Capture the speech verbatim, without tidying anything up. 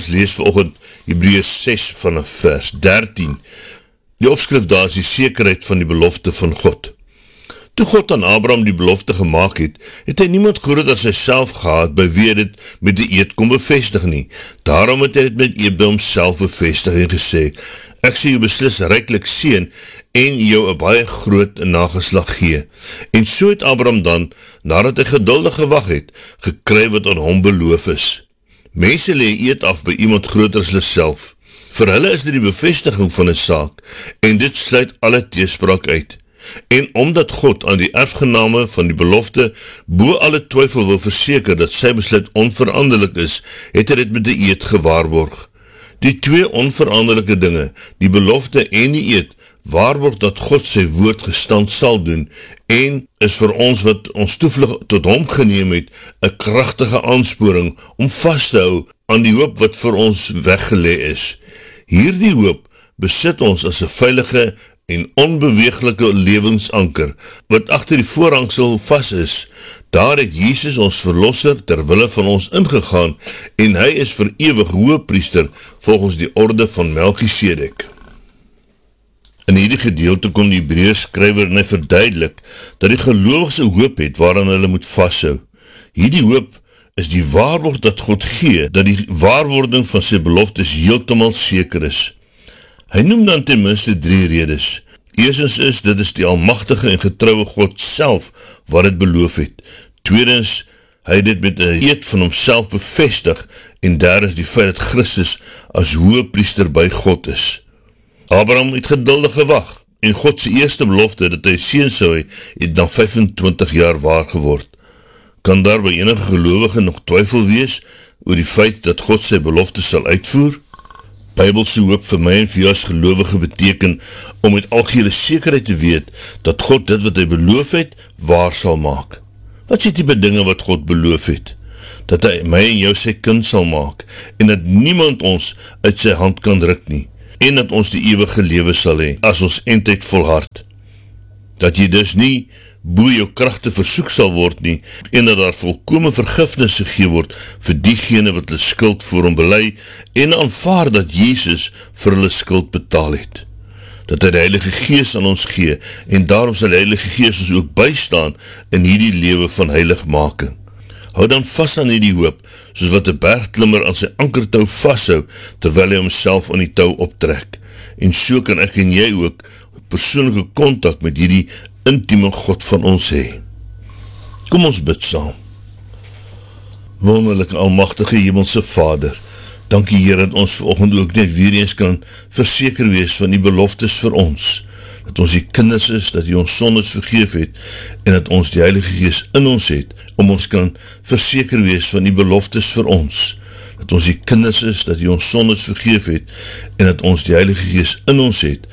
Ons lees vanoggend Hebreërs ses vanaf vers dertien. Die opskrif daar is die sekerheid van die belofte van God. Toe God aan Abraham die belofte gemaakt het, het hy niemand groot as hy self gehad, by wie dit met die eed kon bevestig nie. Daarom het hy het met Abraham self bevestig en gesê, ek sê jou beslis ryklik seën en jou 'n baie groot nageslag gee. En so het Abraham dan, nadat hy geduldig gewag het, gekry wat aan hom beloof is. Mense lê eed af by iemand groter as hulle self. Vir hulle is dit die bevestiging van 'n saak, en dit sluit alle teespraak uit. En omdat God aan die erfgename van die belofte bo alle twyfel wil verseker dat sy besluit onveranderlik is, het hy dit met die eed gewaarborg. Die twee onveranderlike dinge, die belofte en die eed, waarborg dat God sy woord gestand sal doen, en is vir ons wat ons toevlug tot hom geneem het, 'n kragtige aansporing om vast te hou aan die hoop wat vir ons weggelê is. Hierdie hoop besit ons as 'n veilige en onbeweeglike lewensanker, wat agter die voorhangsel vas is. Daar het Jesus ons verlosser terwille van ons ingegaan, en hy is vir ewig hoëpriester volgens die orde van Melchisedek. In hierdie gedeelte kom die Hebreërs skrywer en hy verduidelik, dat die gelowiges 'n hoop het waaraan hulle moet vashou. Hierdie hoop is die waarborg dat God gee, dat die waarwording van sy beloftes heeltemal seker is. Hy noem dan ten minste drie redes. Eerstens is, dit is die almagtige en getrouwe God self wat het beloof het. Tweedens, hy het dit met 'n eed van homself bevestig, en daar is die feit dat Christus as hoëpriester by God is. Abraham het geduldig gewag, en God se eerste belofte dat hy seun sou hê, het dan vyfentwintig jaar waar geword. Kan daar by enige gelowige nog twyfel wees oor die feit dat God sy belofte sal uitvoer? Bybelse hoop vir my en vir jou as gelowige beteken om met algehele sekerheid te weet dat God dit wat hy beloof het, waar sal maak. Wat is die type dinge wat God beloof het? Dat hy my en jou sy kind sal maak, en dat niemand ons uit sy hand kan ruk nie, en dat ons die ewige lewe sal hê, as ons eindtyd volhard. Dat jy dus nie bo jou kragte versoek sal word nie, en dat daar volkome vergifnis gegee word vir diegene wat hulle skuld voor hom bely, en aanvaar dat Jesus vir hulle skuld betaal het. Dat hy die Heilige Gees aan ons gee, en daarom sal die Heilige Gees ons ook bystaan in hierdie lewe van heiligmaking. Hou dan vas aan hierdie hoop, soos wat 'n bergklimmer aan sy ankertou vashou, terwyl hy homself aan die tou optrek. En so kan ek en jy ook persoonlike kontak met hierdie intieme God van ons hê. Kom ons bid saam. Wonderlike almagtige hemelse Vader, dankie Heer dat ons vanoggend ook net weer eens kan verseker wees van die beloftes vir ons, dat ons die kinders is, dat hy ons sondes vergeef het, en dat ons die Heilige Gees in ons het, om ons kan verseker wees van die beloftes vir ons, dat ons die kinders is, dat hy ons sondes vergeef het, en dat ons die Heilige Gees in ons het,